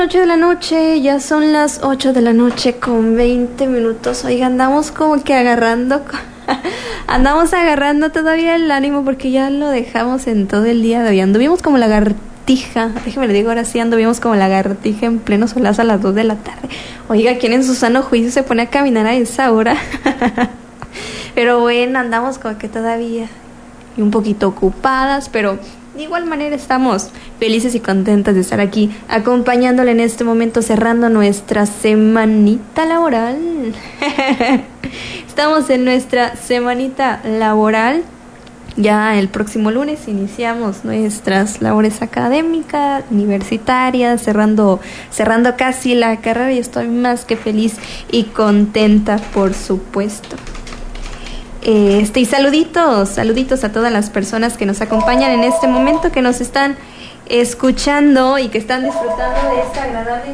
8 de la noche, ya son las 8 de la noche con 20 minutos. Oiga, andamos como que andamos agarrando todavía el ánimo porque ya lo dejamos en todo el día de hoy. Anduvimos como lagartija, déjeme le digo, ahora sí anduvimos como lagartija en pleno solazo a las 2 de la tarde. Oiga, ¿quién en su sano juicio se pone a caminar a esa hora? Pero bueno, andamos como que todavía y un poquito ocupadas, pero de igual manera estamos felices y contentas de estar aquí acompañándole en este momento, cerrando nuestra semanita laboral. Estamos en nuestra semanita laboral. Ya el próximo lunes iniciamos nuestras labores académicas, universitarias, cerrando casi la carrera, y estoy más que feliz y contenta, por supuesto. Y saluditos a todas las personas que nos acompañan en este momento, que nos están escuchando y que están disfrutando de esta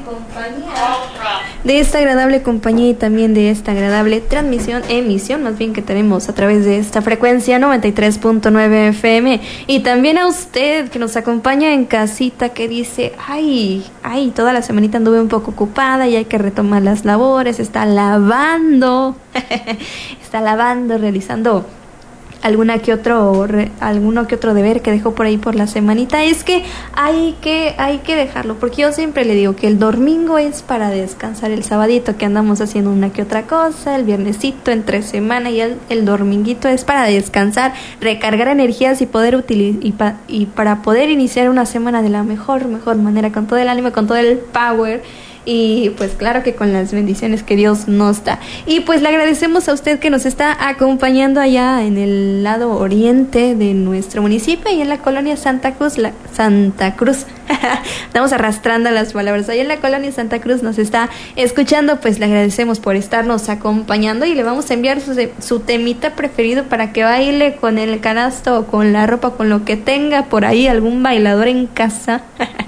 agradable compañía y también de esta agradable emisión más bien, que tenemos a través de esta frecuencia 93.9 FM. Y también a usted que nos acompaña en casita, que dice, ay, toda la semanita anduve un poco ocupada y hay que retomar las labores, está lavando, realizando alguno que otro deber que dejó por ahí por la semanita. Es que hay que dejarlo, porque yo siempre le digo que el domingo es para descansar, el sabadito que andamos haciendo una que otra cosa, el viernesito entre semana, y el dominguito es para descansar, recargar energías y poder y para poder iniciar una semana de la mejor manera, con todo el ánimo, con todo el power. Y pues claro que con las bendiciones que Dios nos da. Y pues le agradecemos a usted que nos está acompañando allá en el lado oriente de nuestro municipio, y en la colonia Santa Cruz. Estamos arrastrando las palabras. Allá en la colonia Santa Cruz nos está escuchando. Pues le agradecemos por estarnos acompañando, y le vamos a enviar su temita preferido para que baile con el canasto o con la ropa, con lo que tenga por ahí, algún bailador en casa.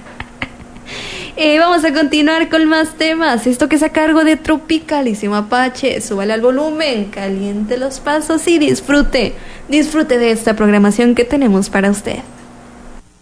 Vamos a continuar con más temas. Esto que es a cargo de Tropicalísimo Apache. Súbale al volumen, caliente los pasos y disfrute de esta programación que tenemos para usted.